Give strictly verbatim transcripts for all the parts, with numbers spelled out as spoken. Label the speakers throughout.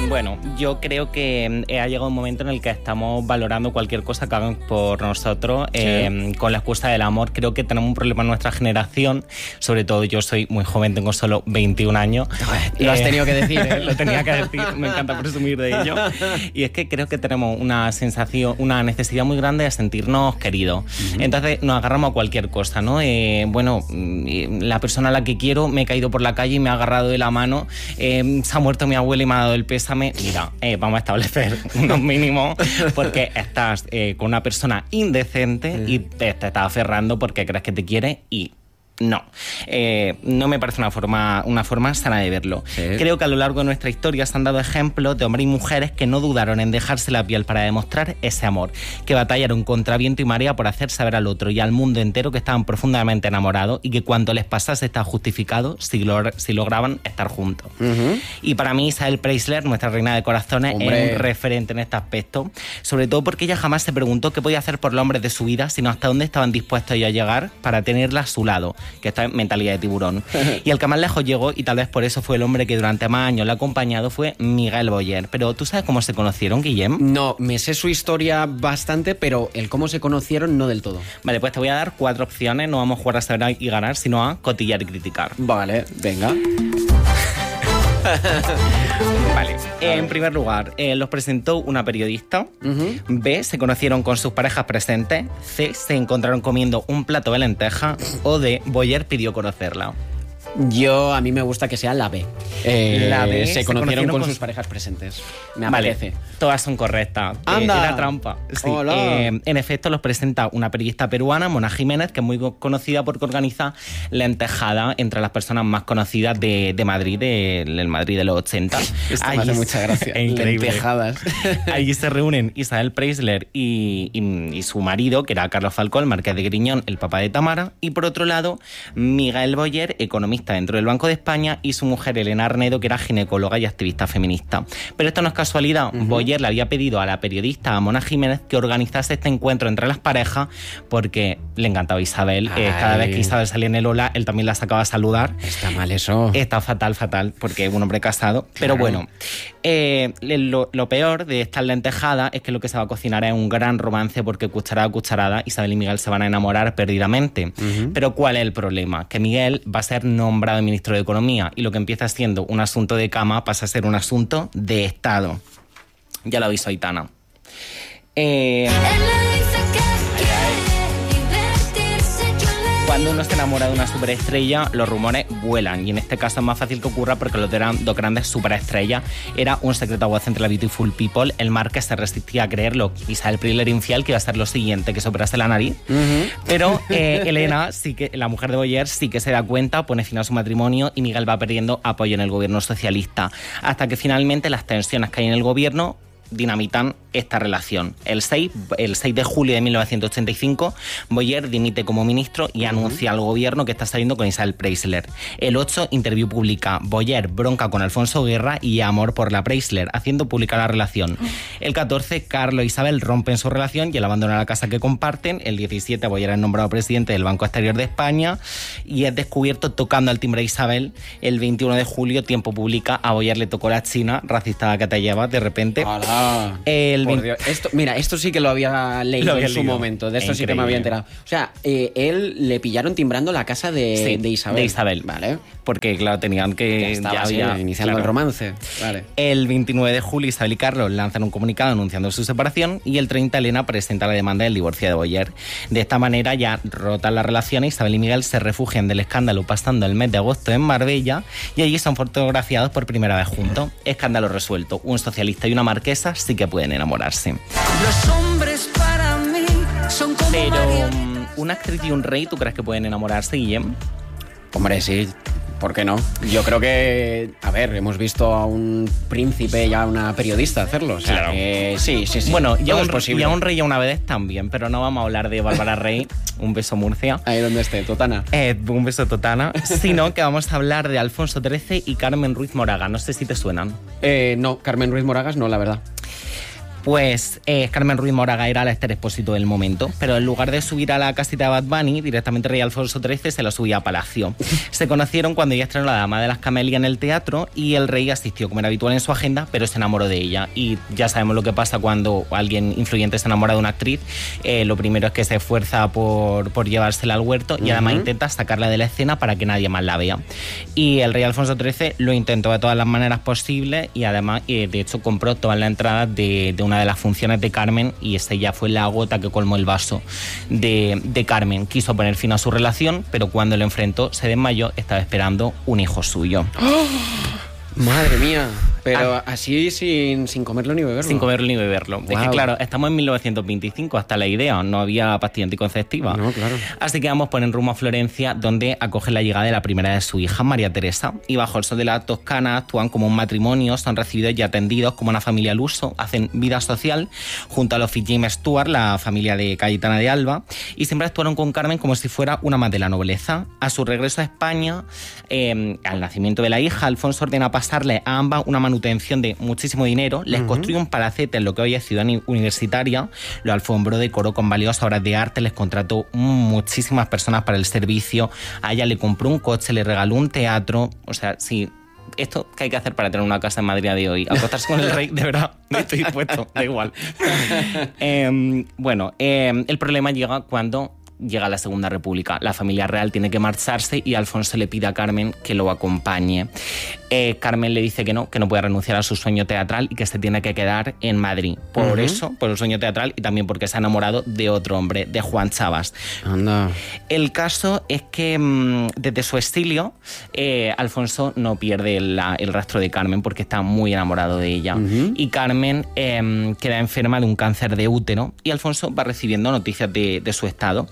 Speaker 1: Bueno, yo creo que ha llegado un momento en el que estamos valorando cualquier cosa que hagan por nosotros, sí. eh, con la excusa del amor. Creo que tenemos un problema en nuestra generación, sobre todo yo soy muy joven, tengo solo veintiún años.
Speaker 2: Lo has tenido que decir, ¿eh?
Speaker 1: Lo tenía que decir, me encanta presumir de ello. Y es que creo que tenemos una sensación, una necesidad muy grande de sentirnos queridos. Uh-huh. Entonces nos agarramos a cualquier cosa, ¿no? Eh, bueno, la persona a la que quiero me he caído por la calle y me ha agarrado de la mano, eh, se ha muerto mi abuela y me ha dado el pésame. Mira, eh, vamos a establecer unos mínimos porque estás eh, con una persona indecente uh-huh. y te, te estás aferrando porque crees que te quiere y no, eh, no me parece una forma, una forma sana de verlo. Sí. Creo que a lo largo de nuestra historia se han dado ejemplos de hombres y mujeres que no dudaron en dejarse la piel para demostrar ese amor, que batallaron contra viento y marea por hacer saber al otro y al mundo entero que estaban profundamente enamorados y que cuando les pasase estaba justificado si, log- si lograban estar juntos. Uh-huh. Y para mí Isabel Preisler, nuestra reina de corazones, Hombre. es un referente en este aspecto, sobre todo porque ella jamás se preguntó qué podía hacer por los hombres de su vida, sino hasta dónde estaban dispuestos ellos a llegar para tenerla a su lado, que está en mentalidad de tiburón. Y el que más lejos llegó, y tal vez por eso fue el hombre que durante más años la ha acompañado, fue Miguel Boyer. Pero ¿tú sabes cómo se conocieron, Guillem?
Speaker 2: No, me sé su historia bastante, pero el cómo se conocieron no del todo.
Speaker 1: Vale, pues te voy a dar cuatro opciones, no vamos a jugar a saber y ganar, sino a cotillar y criticar.
Speaker 2: Vale, venga.
Speaker 1: Vale, en primer lugar, eh, los presentó una periodista. Uh-huh. B, se conocieron con sus parejas presentes. C, se encontraron comiendo un plato de lenteja. O D, Boyer pidió conocerla.
Speaker 2: Yo, a mí me gusta que sea la B. Eh,
Speaker 1: la B
Speaker 2: se, se conocieron, conocieron con, con sus parejas presentes. Me apetece.
Speaker 1: Vale, todas son correctas.
Speaker 2: ¡Anda!
Speaker 1: Eh, era trampa. Sí. Eh, en efecto, los presenta una periodista peruana, Mona Jiménez, que es muy conocida porque organiza Lentejada entre las personas más conocidas de, de Madrid, del de, Madrid de los ochenta.
Speaker 2: Esto me hace mucha gracia. Lentejadas.
Speaker 1: Allí se reúnen Isabel Preisler y, y, y su marido, que era Carlos Falcó, el marqués de Griñón, el papá de Tamara. Y por otro lado, Miguel Boyer, economista dentro del Banco de España, y su mujer Elena Arnedo, que era ginecóloga y activista feminista. Pero esto no es casualidad. Uh-huh. Boyer le había pedido a la periodista a Mona Jiménez que organizase este encuentro entre las parejas porque le encantaba Isabel. Eh, cada vez que Isabel salía en el Ola, él también la sacaba a saludar.
Speaker 2: Está mal eso.
Speaker 1: Está fatal, fatal, porque es un hombre casado. Claro. Pero bueno, eh, lo, lo peor de estas lentejadas es que lo que se va a cocinar es un gran romance porque cucharada a cucharada Isabel y Miguel se van a enamorar perdidamente. Uh-huh. Pero ¿cuál es el problema? Que Miguel va a ser nombrado ministro de Economía y lo que empieza siendo un asunto de cama pasa a ser un asunto de Estado. Ya lo aviso Aitana. Eh... Cuando uno se enamora de una superestrella, los rumores vuelan. Y en este caso es más fácil que ocurra porque los dos grandes superestrellas era un secreto a voz entre la Beautiful People. El Marqués se resistía a creerlo. Isabel Preisler infiel, que iba a ser lo siguiente, que se operase la nariz. Uh-huh. Pero eh, Elena, sí que, la mujer de Boyer, sí que se da cuenta, pone fin a su matrimonio y Miguel va perdiendo apoyo en el gobierno socialista. Hasta que finalmente las tensiones que hay en el gobierno dinamitan esta relación. El seis, el seis de julio de mil novecientos ochenta y cinco, Boyer dimite como ministro y anuncia uh-huh. al gobierno que está saliendo con Isabel Preisler. El ocho, interview pública. Boyer bronca con Alfonso Guerra y amor por la Preisler, haciendo pública la relación. El catorce, Carlos e Isabel rompen su relación y él abandona la casa que comparten. El diecisiete, Boyer es nombrado presidente del Banco Exterior de España y es descubierto tocando al timbre de Isabel. El veintiuno de julio, Tiempo publica, a Boyer le tocó la China, racista que te llevas de repente.
Speaker 2: ¡Hala! El Por Dios. Esto, mira, esto sí que lo había leído lo había en su leído. momento. De esto Increíble. sí que me había enterado. O sea, eh, él le pillaron timbrando la casa de,
Speaker 1: sí,
Speaker 2: de Isabel.
Speaker 1: De Isabel, vale. Porque, claro, tenían que...
Speaker 2: Ya estaba
Speaker 1: ya
Speaker 2: había,
Speaker 1: había,
Speaker 2: iniciando
Speaker 1: claro.
Speaker 2: el romance. Vale.
Speaker 1: El veintinueve de julio, Isabel y Carlos lanzan un comunicado anunciando su separación y el treinta, Elena presenta la demanda del divorcio de Boyer. De esta manera, ya rotan las relaciones, Isabel y Miguel se refugian del escándalo pasando el mes de agosto en Marbella y allí son fotografiados por primera vez juntos. Escándalo resuelto. Un socialista y una marquesa sí que pueden enamorarse.
Speaker 3: Los hombres para mí son como
Speaker 1: Pero um, una actriz y un rey, ¿tú crees que pueden enamorarse, Guillem?
Speaker 2: Hombre, sí. ¿Por qué no? Yo creo que, a ver, hemos visto a un príncipe y a una periodista hacerlo. O sea,
Speaker 1: claro.
Speaker 2: que sí, sí, sí.
Speaker 1: Bueno, y a, un,
Speaker 2: posible.
Speaker 1: y a un rey y a una vedette también, pero no vamos a hablar de Bárbara Rey, un beso Murcia.
Speaker 2: Ahí donde esté, Totana.
Speaker 1: Eh, un beso Totana. Sino que vamos a hablar de Alfonso trece y Carmen Ruiz Moraga. No sé si te suenan.
Speaker 2: Eh, no, Carmen Ruiz Moragas no, la verdad.
Speaker 1: Pues eh, Carmen Ruiz Moraga era la Esther Expósito del momento, pero en lugar de subir a la casita de Bad Bunny, directamente Rey Alfonso trece se lo subía a Palacio. Se conocieron cuando ella estrenó La Dama de las Camelias en el teatro y el rey asistió como era habitual en su agenda, pero se enamoró de ella. Y ya sabemos lo que pasa cuando alguien influyente se enamora de una actriz. Eh, lo primero es que se esfuerza por, por llevársela al huerto y uh-huh. además intenta sacarla de la escena para que nadie más la vea. Y el rey Alfonso trece lo intentó de todas las maneras posibles y además, eh, de hecho, compró todas las entradas de, de una de las funciones de Carmen y esta ya fue la gota que colmó el vaso de, de Carmen. Quiso poner fin a su relación, pero cuando lo enfrentó se desmayó, estaba esperando un hijo suyo.
Speaker 2: ¡Oh! Madre mía. Pero ah. así sin, sin comerlo ni beberlo.
Speaker 1: Sin comerlo ni beberlo. Wow. Es que claro, estamos en mil novecientos veinticinco, hasta la idea, no había pastilla anticonceptiva.
Speaker 2: No, claro.
Speaker 1: Así que ambos ponen rumbo a Florencia, donde acogen la llegada de la primera de su hija, María Teresa, y bajo el sol de la Toscana actúan como un matrimonio, son recibidos y atendidos como una familia al uso, hacen vida social junto a los Fitzjames Stuart, la familia de Cayetana de Alba, y siempre actuaron con Carmen como si fuera una más de la nobleza. A su regreso a España, eh, al nacimiento de la hija, Alfonso ordena pasarle a ambas una manutención de muchísimo dinero, les uh-huh. construyó un palacete en lo que hoy es Ciudad Universitaria, lo alfombró, decoró con valiosas obras de arte, les contrató muchísimas personas para el servicio, a ella le compró un coche, le regaló un teatro, o sea, sí, esto que hay que hacer para tener una casa en Madrid a día de hoy, acostarse con el rey, de verdad, no estoy dispuesto, da igual. eh, bueno, eh, el problema llega cuando llega la Segunda República. La familia real tiene que marcharse y Alfonso le pide a Carmen que lo acompañe. Eh, Carmen le dice que no, que no puede renunciar a su sueño teatral y que se tiene que quedar en Madrid. Por uh-huh. eso, por el sueño teatral y también porque se ha enamorado de otro hombre, de Juan Chavas.
Speaker 2: Anda.
Speaker 1: El caso es que mmm, desde su exilio, eh, Alfonso no pierde la, el rastro de Carmen porque está muy enamorado de ella. Uh-huh. Y Carmen eh, queda enferma de un cáncer de útero y Alfonso va recibiendo noticias de, de su estado.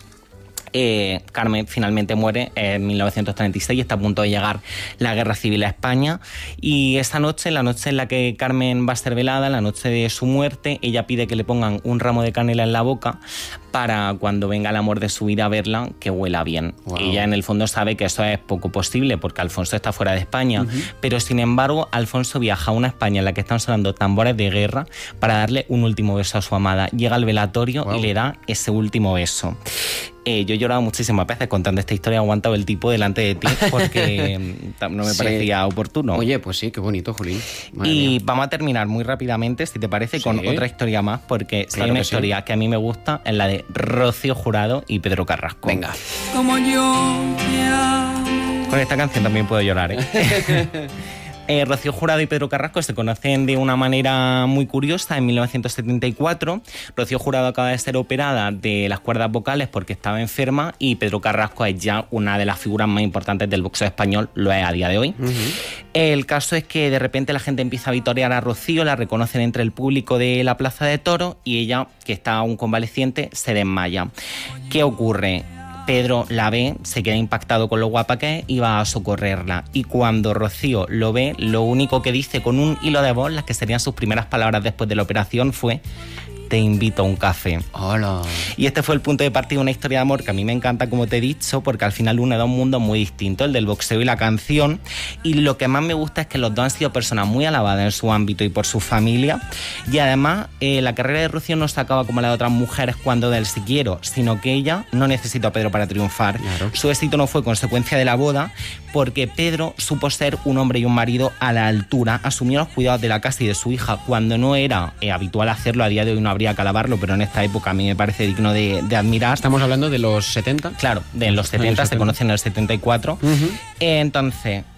Speaker 1: Eh, Carmen finalmente muere en mil novecientos treinta y seis, está a punto de llegar la Guerra Civil a España y esa noche, la noche en la que Carmen va a ser velada, la noche de su muerte, ella pide que le pongan un ramo de canela en la boca para cuando venga el amor de su vida a verla, que huela bien. Wow. Ella en el fondo sabe que eso es poco posible porque Alfonso está fuera de España, uh-huh. pero sin embargo Alfonso viaja a una España en la que están sonando tambores de guerra para darle un último beso a su amada. Llega al velatorio wow. y le da ese último beso. Eh, yo he llorado muchísimas veces contando esta historia, he aguantado el tipo delante de ti porque no me sí. parecía oportuno.
Speaker 2: Oye, pues sí, qué bonito, Jolín. Madre
Speaker 1: y
Speaker 2: mía.
Speaker 1: Vamos a terminar muy rápidamente, si te parece, sí. con otra historia más, porque si
Speaker 2: claro
Speaker 1: hay una
Speaker 2: que
Speaker 1: historia
Speaker 2: sí.
Speaker 1: que a mí me gusta, es la de Rocío Jurado y Pedro Carrasco.
Speaker 2: Venga.
Speaker 3: Como yo te amo.
Speaker 1: Con esta canción también puedo llorar, ¿eh? Eh, Rocío Jurado y Pedro Carrasco se conocen de una manera muy curiosa en mil novecientos setenta y cuatro. Rocío Jurado acaba de ser operada de las cuerdas vocales porque estaba enferma y Pedro Carrasco es ya una de las figuras más importantes del boxeo español, lo es a día de hoy. Uh-huh. El caso es que de repente la gente empieza a vitorear a Rocío, la reconocen entre el público de la Plaza de Toros y ella, que está aún convaleciente, se desmaya. ¿Qué ocurre? Pedro la ve, se queda impactado con lo guapa que es y va a socorrerla. Y cuando Rocío lo ve, lo único que dice con un hilo de voz, las que serían sus primeras palabras después de la operación, fue: te invito a un café.
Speaker 2: Hola.
Speaker 1: Y este fue el punto de partida de una historia de amor que a mí me encanta, como te he dicho, porque al final une da un mundo muy distinto, el del boxeo y la canción. Y lo que más me gusta es que los dos han sido personas muy alabadas en su ámbito y por su familia. Y además, eh, la carrera de Rocío no se acaba como la de otras mujeres cuando del si quiero, sino que ella no necesitó a Pedro para triunfar. Claro. Su éxito no fue consecuencia de la boda, porque Pedro supo ser un hombre y un marido a la altura, asumió los cuidados de la casa y de su hija cuando no era eh, habitual hacerlo. A día de hoy no habría que alabarlo, pero en esta época a mí me parece digno de, de admirar.
Speaker 2: ¿Estamos hablando de los setenta?
Speaker 1: Claro, de los setenta, se conocen en el setenta y cuatro. Uh-huh. Entonces,